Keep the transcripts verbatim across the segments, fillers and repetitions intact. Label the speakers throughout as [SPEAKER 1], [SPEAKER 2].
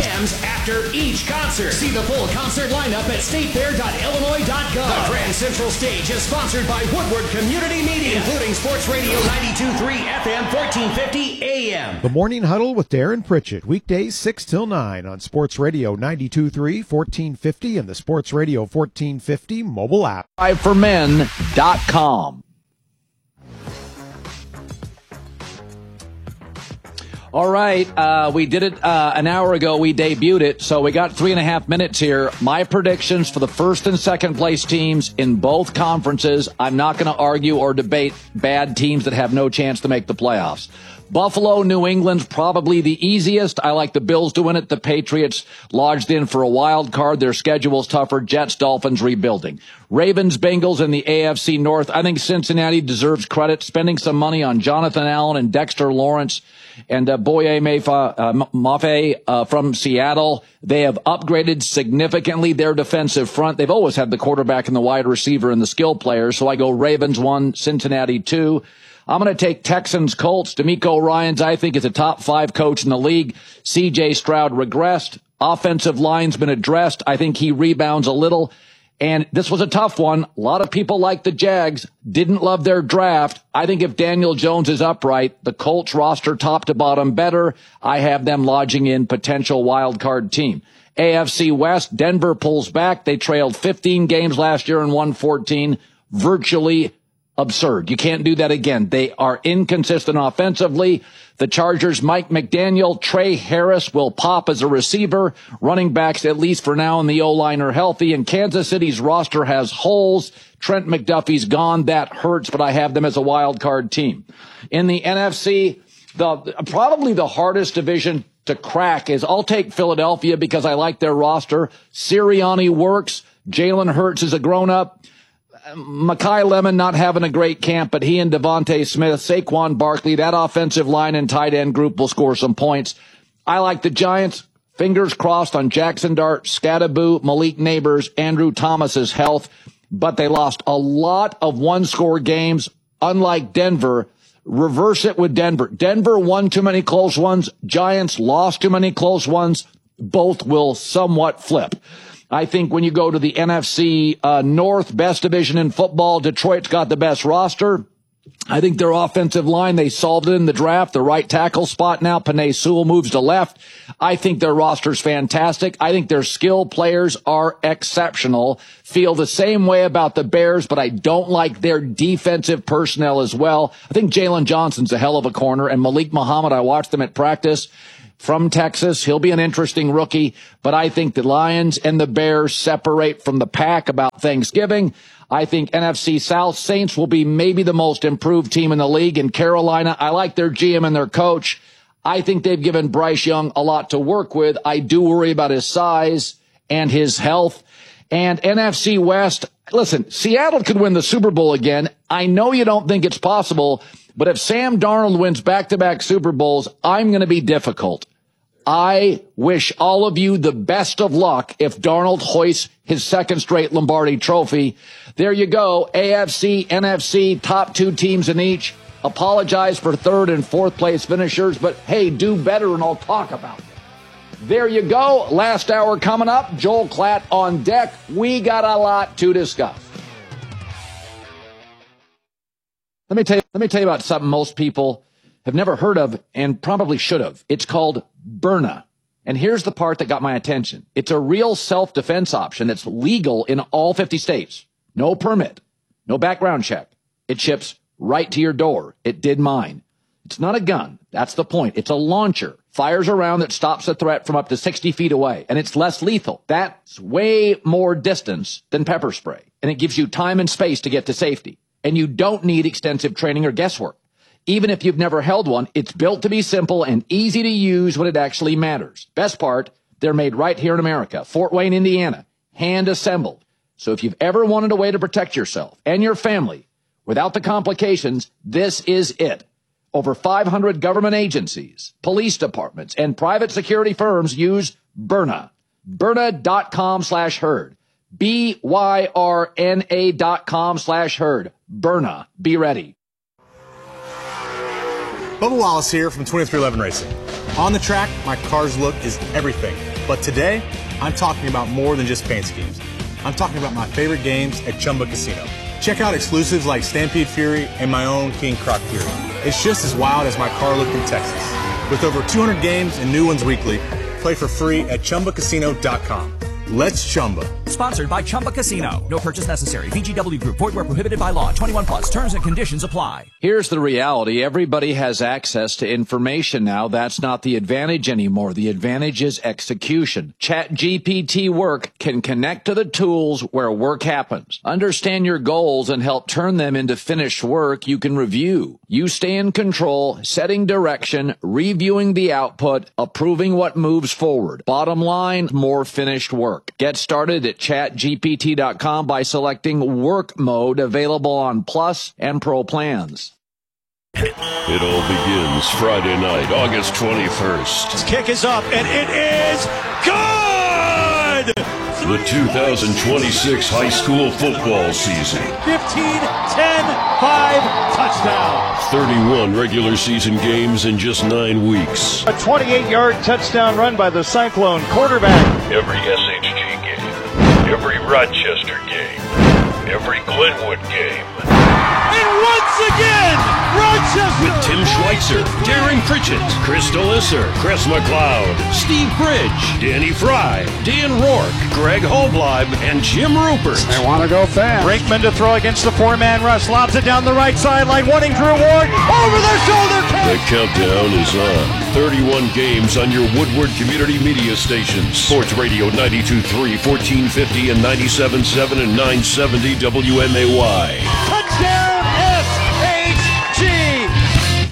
[SPEAKER 1] jams after each concert. See the full concert lineup at state fair dot illinois dot gov. The Grand Central Stage is sponsored by Woodward Community Media, including Sports Radio ninety-two point three F M, fourteen fifty A M.
[SPEAKER 2] The Morning Huddle with Darren Pritchett, weekdays six till nine on Sports Radio ninety-two point three, fourteen fifty, and the Sports Radio fourteen fifty mobile app.
[SPEAKER 3] five for men dot com. All right, uh, we did it uh, an hour ago. We debuted it, so we got three and a half minutes here. My predictions for the first and second place teams in both conferences. I'm not going to argue or debate bad teams that have no chance to make the playoffs. Buffalo, New England's probably the easiest. I like the Bills to win it. The Patriots lodged in for a wild card. Their schedule's tougher. Jets, Dolphins rebuilding. Ravens, Bengals in the A F C North. I think Cincinnati deserves credit, spending some money on Jonathan Allen and Dexter Lawrence and uh, Boye Mafe uh, Mafe, uh, from Seattle. They have upgraded significantly their defensive front. They've always had the quarterback and the wide receiver and the skill players. So I go Ravens one, Cincinnati two. I'm going to take Texans, Colts. DeMeco Ryans, I think, is a top five coach in the league. C J Stroud regressed. Offensive line's been addressed. I think he rebounds a little. And this was a tough one. A lot of people like the Jags, didn't love their draft. I think if Daniel Jones is upright, the Colts roster top to bottom better. I have them lodging in potential wild card team. A F C West, Denver pulls back. They trailed fifteen games last year and won fourteen. Virtually absurd. You can't do that again. They are inconsistent offensively. The Chargers, Mike McDaniel, Trey Harris will pop as a receiver. Running backs, at least for now, in the O-line are healthy. And Kansas City's roster has holes. Trent McDuffie's gone. That hurts, but I have them as a wild card team. In the N F C, the probably the hardest division to crack is I'll take Philadelphia because I like their roster. Sirianni works. Jalen Hurts is a grown-up. Mekhi Lemon not having a great camp, but he and Devontae Smith, Saquon Barkley, that offensive line and tight end group will score some points. I like the Giants. Fingers crossed on Jackson Dart, Scattaboo, Malik Neighbors, Andrew Thomas's health, but they lost a lot of one-score games, unlike Denver. Reverse it with Denver. Denver won too many close ones. Giants lost too many close ones. Both will somewhat flip. I think when you go to the N F C uh, North, best division in football, Detroit's got the best roster. I think their offensive line, they solved it in the draft. The right tackle spot now, Penei Sewell moves to left. I think their roster's fantastic. I think their skill players are exceptional. Feel the same way about the Bears, but I don't like their defensive personnel as well. I think Jalen Johnson's a hell of a corner, and Malik Muhammad, I watched them at practice. From Texas, he'll be an interesting rookie, but I think the Lions and the Bears separate from the pack about Thanksgiving. I think N F C South Saints will be maybe the most improved team in the league. In Carolina, I like their G M and their coach. I think they've given Bryce Young a lot to work with. I do worry about his size and his health. And N F C West, listen, Seattle could win the Super Bowl again. I know you don't think it's possible, but if Sam Darnold wins back-to-back Super Bowls, I'm going to be difficult. I wish all of you the best of luck if Darnold hoists his second straight Lombardi trophy. There you go. A F C, N F C, top two teams in each. Apologize for third and fourth place finishers, but hey, do better and I'll talk about it. There you go. Last hour coming up. Joel Klatt on deck. We got a lot to discuss. Let me tell you, let me tell you about something most people have never heard of and probably should have. It's called Byrna. And here's the part that got my attention. It's a real self-defense option that's legal in all fifty states. No permit, no background check. It ships right to your door. It did mine. It's not a gun. That's the point. It's a launcher. Fires a round that stops a threat from up to sixty feet away. And it's less lethal. That's way more distance than pepper spray. And it gives you time and space to get to safety. And you don't need extensive training or guesswork. Even if you've never held one, it's built to be simple and easy to use when it actually matters. Best part, they're made right here in America, Fort Wayne, Indiana, hand assembled. So if you've ever wanted a way to protect yourself and your family without the complications, this is it. Over five hundred government agencies, police departments, and private security firms use Byrna. Byrna.com slash herd. B Y R N A dot com slash herd. Byrna. Be ready.
[SPEAKER 4] Bubba Wallace here from twenty-three eleven Racing. On the track, my car's look is everything. But today, I'm talking about more than just paint schemes. I'm talking about my favorite games at Chumba Casino. Check out exclusives like Stampede Fury and my own King Croc Fury. It's just as wild as my car look in Texas. With over two hundred games and new ones weekly, play for free at Chumba Casino dot com. Let's Chumba.
[SPEAKER 5] Sponsored by Chumba Casino. No purchase necessary. V G W Group. Void where prohibited by law. twenty-one plus. Terms and conditions apply.
[SPEAKER 3] Here's the reality. Everybody has access to information now. That's not the advantage anymore. The advantage is execution. ChatGPT Work can connect to the tools where work happens. Understand your goals and help turn them into finished work you can review. You stay in control, setting direction, reviewing the output, approving what moves forward. Bottom line, more finished work. Get started at chat G P T dot com by selecting Work Mode, available on Plus and Pro plans.
[SPEAKER 6] It all begins Friday night, August twenty-first.
[SPEAKER 7] This kick is up, and it is good!
[SPEAKER 6] The two thousand twenty-six high school football season.
[SPEAKER 7] fifteen, ten, five, touchdown.
[SPEAKER 6] thirty-one regular season games in just nine weeks.
[SPEAKER 7] A twenty-eight-yard touchdown run by the Cyclone quarterback.
[SPEAKER 8] Every S H G game, every Rochester game, every Glenwood game.
[SPEAKER 7] And once again, Rochester!
[SPEAKER 6] With Tim Schweitzer, Darren Pritchett, Chris Delisser, Chris McLeod, Steve Bridge, Danny Fry, Dan Rourke, Greg Hobleib, and Jim Rupert.
[SPEAKER 9] They want to go fast.
[SPEAKER 7] Brinkman to throw against the four-man rush. Lobs it down the right sideline. Wanting to reward. Over the shoulder catch.
[SPEAKER 6] The countdown is on. thirty-one games on your Woodward Community Media stations. Sports Radio ninety-two point three, fourteen fifty, and ninety-seven point seven and nine seventy W M A Y.
[SPEAKER 7] Touchdown S H G!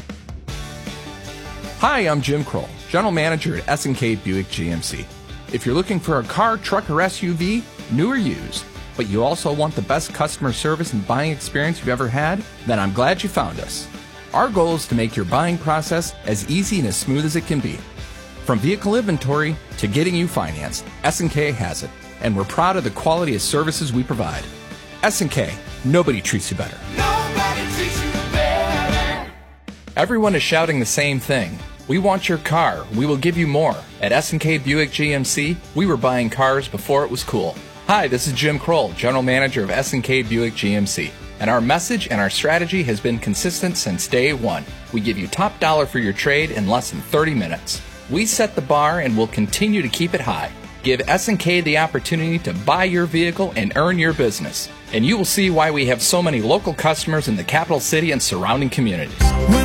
[SPEAKER 10] Hi, I'm Jim Kroll, General Manager at S and K Buick G M C. If you're looking for a car, truck, or S U V, new or used, but you also want the best customer service and buying experience you've ever had, then I'm glad you found us. Our goal is to make your buying process as easy and as smooth as it can be. From vehicle inventory to getting you financed, S and K has it, and we're proud of the quality of services we provide. S and K, nobody treats you better.
[SPEAKER 11] Nobody treats you better.
[SPEAKER 10] Everyone is shouting the same thing. We want your car. We will give you more. At S and K Buick G M C, we were buying cars before it was cool. Hi, this is Jim Kroll, General Manager of S and K Buick G M C. And our message and our strategy has been consistent since day one. We give you top dollar for your trade in less than thirty minutes. We set the bar and will continue to keep it high. Give S and K the opportunity to buy your vehicle and earn your business. And you will see why we have so many local customers in the capital city and surrounding communities.
[SPEAKER 11] When